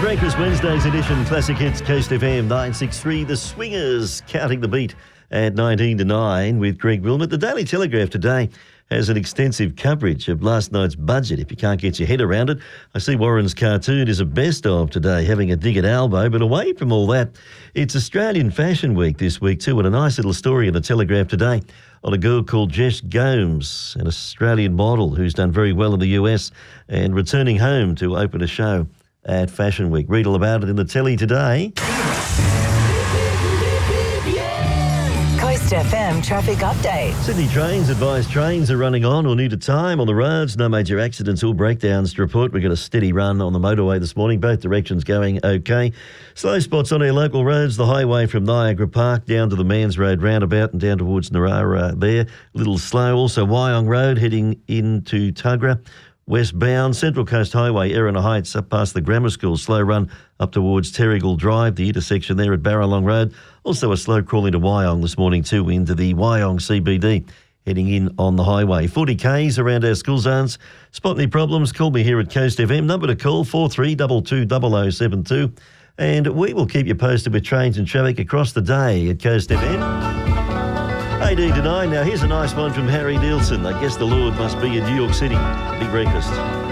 Breakfast Wednesday's edition, Classic Hits, Coast FM 963. The Swingers counting the beat at 19 to 9 with Greg Wilmot. The Daily Telegraph today has an extensive coverage of last night's budget. If you can't get your head around it, I see Warren's cartoon is a best of today, having a dig at Albo. But away from all that, it's Australian Fashion Week this week too, and a nice little story in the Telegraph today on a girl called Jess Gomes, an Australian model who's done very well in the US and returning home to open a show at Fashion Week. Read all about it in the telly today. Coast FM traffic update. Sydney Trains advise trains are running on or new to time on the roads. No major accidents or breakdowns to report. We've got a steady run on the motorway this morning. Both directions going okay. Slow spots on our local roads. The highway from Niagara Park down to the Mans Road roundabout and down towards Narara there. A little slow. Also Wyong Road heading into Tuggerah. Westbound, Central Coast Highway, Erina Heights, up past the grammar school, slow run up towards Terrigal Drive, the intersection there at Barralong Road. Also a slow crawl into Wyong this morning too, into the Wyong CBD, heading in on the highway. 40 Ks around our school zones. Spot any problems, call me here at Coast FM. Number to call, 43220072. And we will keep you posted with trains and traffic across the day at Coast FM. 18 to 9. Now, here's a nice one from Harry Nielsen. I guess the Lord must be in New York City. Big breakfast.